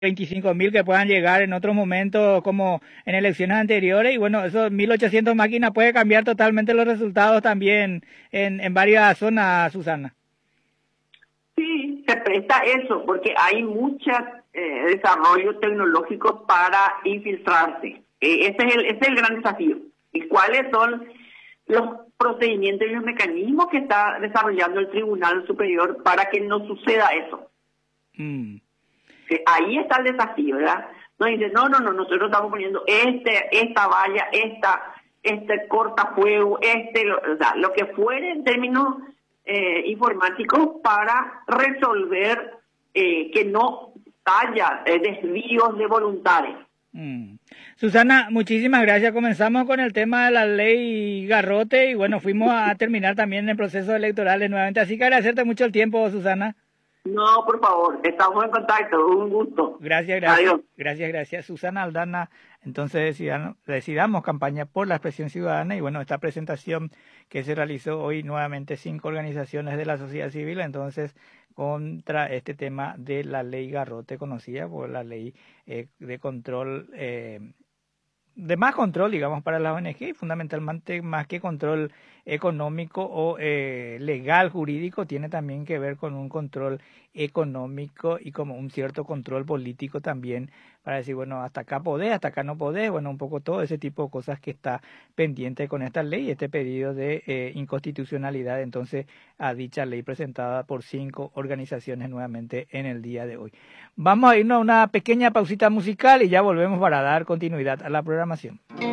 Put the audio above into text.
25.000 que puedan llegar en otros momentos como en elecciones anteriores y bueno, esos 1.800 máquinas puede cambiar totalmente los resultados también en varias zonas, Susana. Sí, se presta eso, porque hay mucho desarrollo tecnológico para infiltrarse. Ese es el gran desafío. ¿Y cuáles son los procedimientos y los mecanismos que está desarrollando el Tribunal Superior para que no suceda eso? Ahí está el desafío, ¿verdad? No dice, nosotros estamos poniendo esta valla, este cortafuego, o sea, lo que fuere en términos informáticos para resolver que no haya desvíos de voluntades. Susana, muchísimas gracias. Comenzamos con el tema de la ley Garrote y bueno, fuimos a terminar también en procesos electorales nuevamente. Así que agradecerte mucho el tiempo, Susana. No, por favor, estamos en contacto, un gusto. Gracias. Adiós. Gracias. Susana Aldana, entonces decidamos campaña por la expresión ciudadana y bueno, esta presentación que se realizó hoy nuevamente 5 organizaciones de la sociedad civil, entonces contra este tema de la ley Garrote, conocida por la ley de control, de más control, digamos, para las ONG, fundamentalmente más que control económico o legal, jurídico, tiene también que ver con un control económico y como un cierto control político también, para decir, bueno, hasta acá podés, hasta acá no podés, bueno, un poco todo ese tipo de cosas que está pendiente con esta ley, este pedido de inconstitucionalidad, entonces, a dicha ley presentada por 5 organizaciones nuevamente en el día de hoy. Vamos a irnos a una pequeña pausita musical y ya volvemos para dar continuidad a la programación.